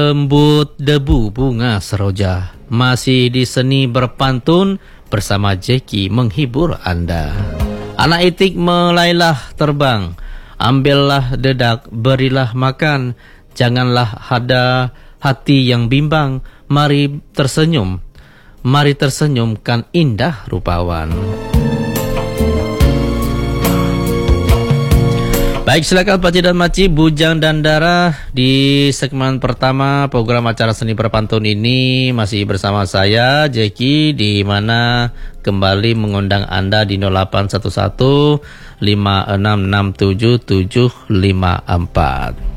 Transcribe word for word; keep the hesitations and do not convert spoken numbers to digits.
Lembut debu bunga seroja, masih di seni berpantun bersama Jeki menghibur Anda. Anak itik melailah terbang, ambillah dedak, berilah makan, janganlah ada hati yang bimbang, mari tersenyum, mari tersenyum kan indah rupawan. Baik, silakan Pak Cik dan Makcik, Bujang dan Dara. Di segmen pertama program acara seni berpantun ini masih bersama saya Jeki, di mana kembali mengundang Anda di nol delapan satu satu lima enam enam tujuh tujuh lima empat.